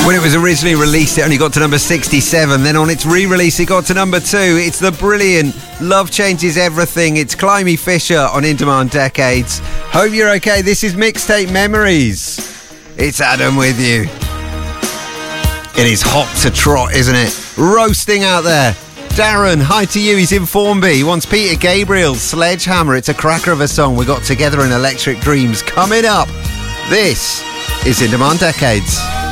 When it was originally released, it only got to number 67. Then on its re-release, it got to number 2. It's the brilliant Love Changes Everything. It's Climby Fisher on In Demand Decades. Hope you're okay. This is Mixtape Memories. It's Adam with you. It is hot to trot, isn't it? Roasting out there. Darren, hi to you. He's in Formby. He wants Peter Gabriel's Sledgehammer. It's a cracker of a song. We got Together in Electric Dreams coming up. This is In Demand Decades.